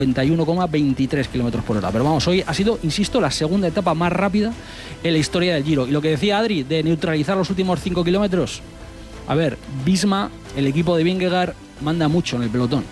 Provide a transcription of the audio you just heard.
91,23 kilómetros por hora. Pero vamos, hoy ha sido, insisto, la segunda etapa más rápida en la historia del Giro. Y lo que decía Adri, de neutralizar los últimos 5 kilómetros, a ver, Visma, el equipo de Vingegaard, manda mucho en el pelotón.